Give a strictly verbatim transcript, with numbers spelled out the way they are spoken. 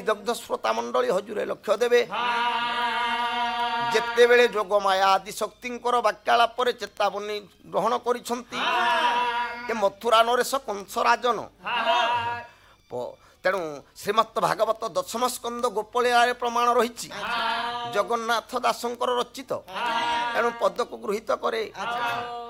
ବିଦଗ୍ଧ ଶ୍ରୋତା ମଣ୍ଡଳୀ ହଜୁରେ ଲକ୍ଷ୍ୟ ଦେବେ ଯେତେବେଳେ ଯୋଗମାୟା ଆଦି ଶକ୍ତିଙ୍କର ବାକ୍ୟାଳାପରେ ଚେତାବନୀ ଗ୍ରହଣ କରିଛନ୍ତି ଏ ମଥୁରା ନରେଶ କଂସ ରାଜନ ତେଣୁ ଶ୍ରୀମତ୍ ଭାଗବତ ଦଶମ ସ୍କନ୍ଦ ଗୋପଳୀଳାରେ ପ୍ରମାଣ ରହିଛି ଜଗନ୍ନାଥ ଦାସଙ୍କର ରଚିତ ତେଣୁ ପଦକୁ ଗୃହୀତ କରେ